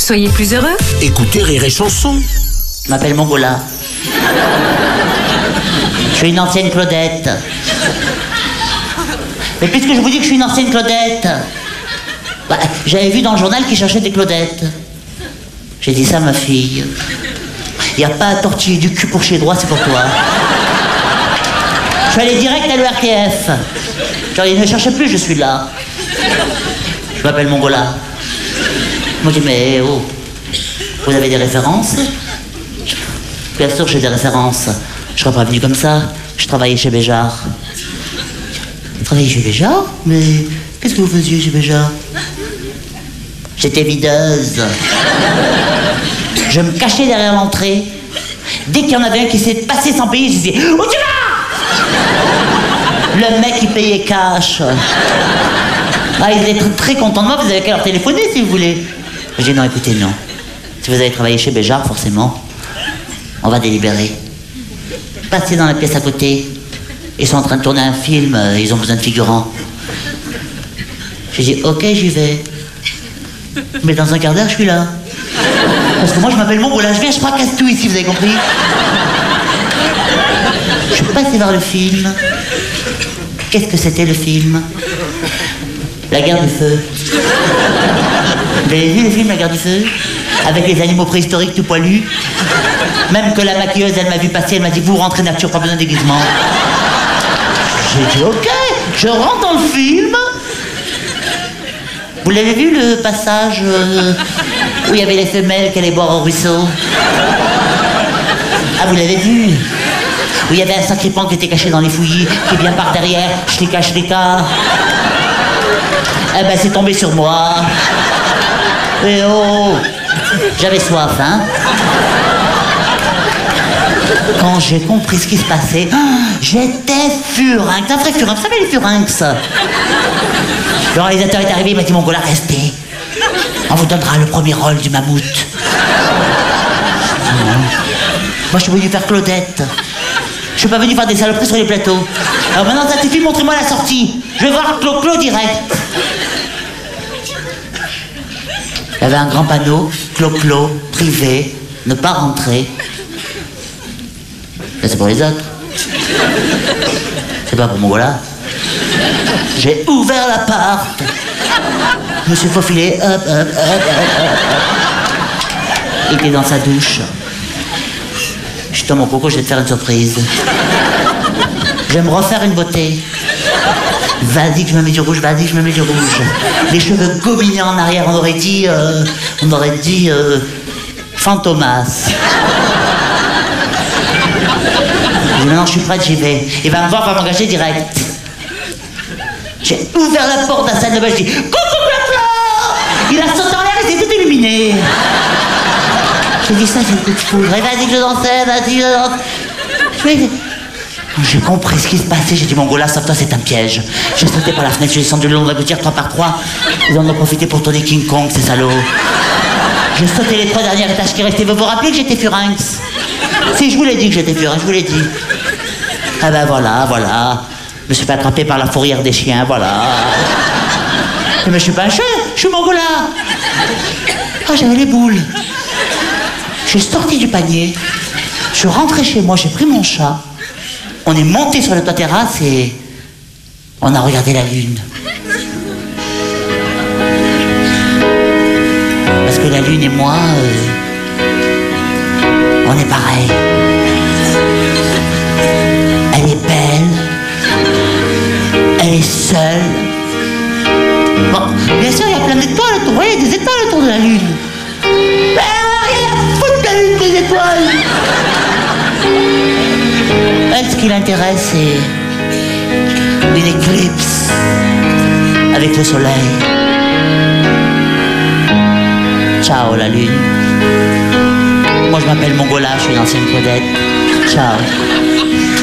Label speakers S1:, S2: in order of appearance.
S1: soyez plus heureux.
S2: Écoutez Rire et Chanson.
S3: Je m'appelle Mongola. Je suis une ancienne Claudette. Mais puisque je vous dis que je suis une ancienne Claudette, bah, j'avais vu dans le journal qu'ils cherchaient des Claudettes. J'ai dit ça à ma fille. Il n'y a pas à tortiller du cul pour chez droit, c'est pour toi. Je suis allé direct à l'ERTF. Genre, ils ne cherchaient plus, je suis là. Je m'appelle Mongola. Moi, je dis, mais oh, vous avez des références? Bien sûr, j'ai des références. Je serais pas venu comme ça. Je travaillais chez Béjart. Vous travaillez chez Béjart? Mais qu'est-ce que vous faisiez chez Béjart? J'étais videuse. Je me cachais derrière l'entrée. Dès qu'il y en avait un qui s'est passé sans payer, je disais « Où tu vas ?» Le mec, il payait cash. Ah, il était très content de moi, vous avez qu'à leur téléphoner si vous voulez. J'ai dit non, écoutez, non. Si vous avez travaillé chez Béjart, forcément, on va délibérer. Passez dans la pièce à côté. Ils sont en train de tourner un film, ils ont besoin de figurants. J'ai dit ok, j'y vais. Mais dans un quart d'heure, je suis là. Parce que moi, je m'appelle Mongola, je viens, je fracasse tout ici, vous avez compris? Je suis passé voir le film. Qu'est-ce que c'était le film? La guerre du feu. Vous avez vu le film La guerre du feu? Avec les animaux préhistoriques tout poilus. Même que la maquilleuse, elle m'a vu passer, elle m'a dit vous rentrez nature, pas besoin de déguisement. J'ai dit ok, je rentre dans le film. Vous l'avez vu le passage où il y avait les femelles qui allaient boire au ruisseau? Ah, vous l'avez vu? Où il y avait un sacripant qui était caché dans les fouillis, qui vient par derrière, chlika. Eh ben, c'est tombé sur moi. Et oh, j'avais soif, hein. Quand j'ai compris ce qui se passait, j'étais furinx, un vrai furinx, vous savez les furinx? Le réalisateur est arrivé, il m'a dit Mongola, restez. On vous donnera le premier rôle du mammouth. Moi, je suis venu faire Claudette. Je suis pas venu faire des saloperies sur les plateaux. Alors maintenant, ça suffit, montrez-moi la sortie. Je vais voir Clo-Clo direct. Il y avait un grand panneau, Clo-Clo, privé, ne pas rentrer. Ça, c'est pour les autres. C'est pas pour Mongola. J'ai ouvert la porte. Je me suis faufilé, hop. Il était dans sa douche. Je suis dans mon coco, je vais te faire une surprise. Je vais me refaire une beauté. Vas-y que je me mets du rouge, vas-y que je me mets du rouge. Les cheveux gominés en arrière, on aurait dit Fantomas. Et maintenant je suis prête, j'y vais. Il va me voir, va m'engager direct. J'ai ouvert la porte de la salle de bain, je dis coucou Clo-Clo. Il a sauté en l'air et s'est tout illuminé. J'ai dit ça, c'est le coup de foudre. Vas-y que je dansais, vas-y, je danse. J'ai compris ce qui se passait, j'ai dit Mongola, sauve-toi, c'est un piège. J'ai sauté par la fenêtre, j'ai descendu le long de la gouttière 3 par 3. Ils en ont profité pour tourner King Kong, ces salauds. J'ai sauté les 3 derniers étages qui restaient. Vous vous rappelez que j'étais furinx? Si, je vous l'ai dit que j'étais furinx, je vous l'ai dit. Ah ben voilà. Je me suis fait attraper par la fourrière des chiens, voilà. Mais je suis pas un chien, je suis Mongola. Ah, j'avais les boules. J'ai sorti du panier, je suis rentré chez moi, j'ai pris mon chat. On est monté sur le toit terrasse et on a regardé la lune. Parce que la lune et moi, on est pareil. Elle est belle. Elle est seule. Bon, bien sûr, il y a plein d'étoiles autour. Vous voyez, des étoiles autour de la lune. Mais rien à foutre de la lune des étoiles. Elle, ce qui l'intéresse, c'est une éclipse avec le soleil. Ciao, la lune. Moi, je m'appelle Mongola, je suis une ancienne Claudette. Ciao.